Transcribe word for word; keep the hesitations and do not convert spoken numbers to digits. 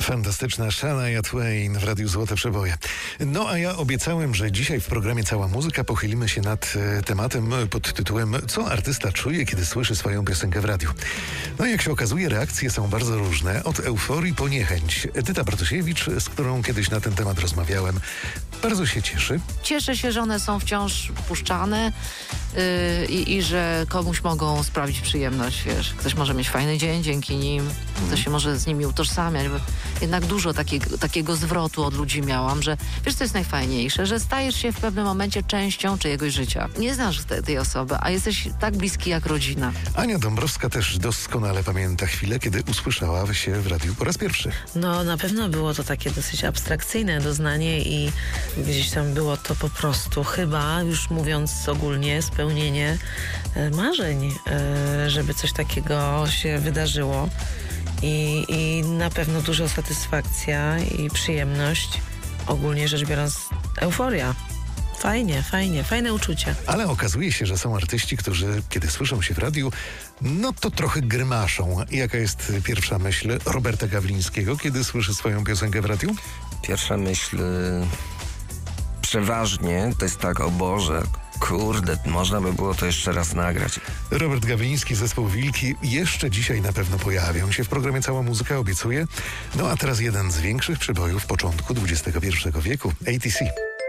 Fantastyczna Shania Twain w Radiu Złote Przeboje. No a ja obiecałem, że dzisiaj w programie Cała Muzyka pochylimy się nad e, tematem pod tytułem Co artysta czuje, kiedy słyszy swoją piosenkę w radiu. No i jak się okazuje, reakcje są bardzo różne, od euforii po niechęć. Edyta Bartosiewicz, z którą kiedyś na ten temat rozmawiałem, bardzo się cieszy. Cieszę się, że one są wciąż puszczane yy, i, i że komuś mogą sprawić przyjemność, wiesz. Ktoś może mieć fajny dzień dzięki nim, ktoś się może z nimi utożsamiać, bo jednak dużo takiego, takiego zwrotu od ludzi miałam, że wiesz, co jest najfajniejsze, że stajesz się w pewnym momencie częścią czyjegoś życia. Nie znasz te, tej osoby, a jesteś tak bliski jak rodzina. Ania Dąbrowska też doskonale pamięta chwilę, kiedy usłyszała się w radiu po raz pierwszy. No na pewno było to takie dosyć abstrakcyjne doznanie i gdzieś tam było to po prostu chyba, już mówiąc ogólnie, spełnienie e, marzeń, e, żeby coś takiego się wydarzyło. I, I na pewno duża satysfakcja i przyjemność, ogólnie rzecz biorąc euforia. Fajnie, fajnie, fajne uczucie. Ale okazuje się, że są artyści, którzy kiedy słyszą się w radiu, no to trochę grymaszą. Jaka jest pierwsza myśl Roberta Gawlińskiego, kiedy słyszy swoją piosenkę w radiu? Pierwsza myśl przeważnie to jest tak, o Boże, kurde, można by było to jeszcze raz nagrać. Robert Gawliński, zespół Wilki jeszcze dzisiaj na pewno pojawią się w programie Cała Muzyka, obiecuję. No a teraz jeden z większych przebojów początku dwudziestego pierwszego wieku, A T C.